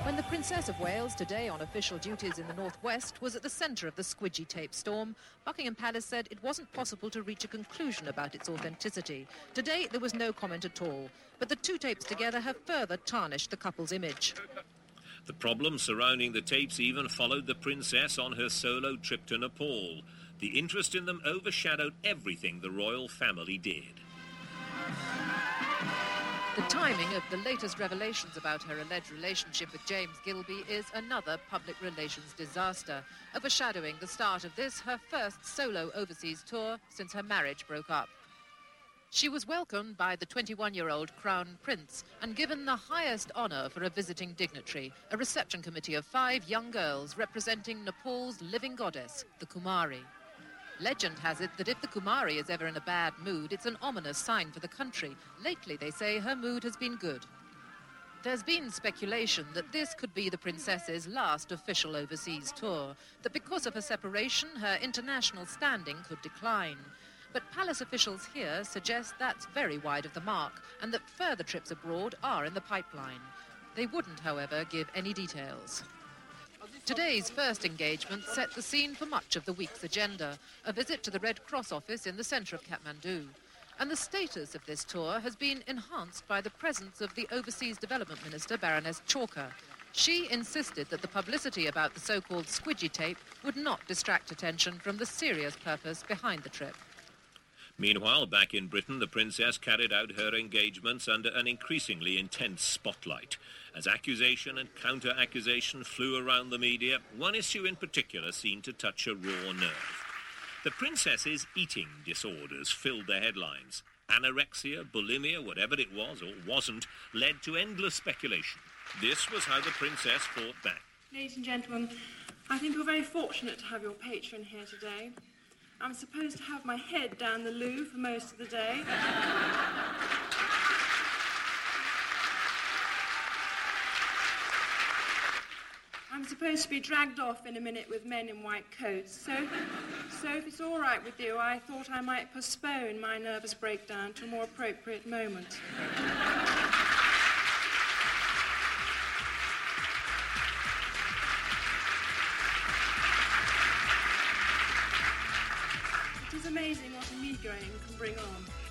When the Princess of Wales, today on official duties in the northwest, was at the centre of the squidgy tape storm, Buckingham Palace said it wasn't possible to reach a conclusion about its authenticity. Today, there was no comment at all, but the two tapes together have further tarnished the couple's image. The problems surrounding the tapes even followed the princess on her solo trip to Nepal. The interest in them overshadowed everything the royal family did. The timing of the latest revelations about her alleged relationship with James Gilby is another public relations disaster, overshadowing the start of this, her first solo overseas tour since her marriage broke up. She was welcomed by the 21-year-old Crown Prince and given the highest honour for a visiting dignitary, a reception committee of 5 young girls representing Nepal's living goddess, the Kumari. Legend has it that if the Kumari is ever in a bad mood, it's an ominous sign for the country. Lately, they say, her mood has been good. There's been speculation that this could be the princess's last official overseas tour, that because of her separation, her international standing could decline. But palace officials here suggest that's very wide of the mark and that further trips abroad are in the pipeline. They wouldn't, however, give any details. Today's first engagement set the scene for much of the week's agenda, a visit to the Red Cross office in the centre of Kathmandu. And the status of this tour has been enhanced by the presence of the Overseas Development Minister, Baroness Chalker. She insisted that the publicity about the so-called squidgy tape would not distract attention from the serious purpose behind the trip. Meanwhile, back in Britain, the princess carried out her engagements under an increasingly intense spotlight. As accusation and counter-accusation flew around the media, one issue in particular seemed to touch a raw nerve. The princess's eating disorders filled the headlines. Anorexia, bulimia, whatever it was or wasn't, led to endless speculation. This was how the princess fought back. Ladies and gentlemen, I think you're very fortunate to have your patron here today. I'm supposed to have my head down the loo for most of the day. I'm supposed to be dragged off in a minute with men in white coats. So if it's all right with you, I thought I might postpone my nervous breakdown to a more appropriate moment. It is amazing what a meagering can bring on.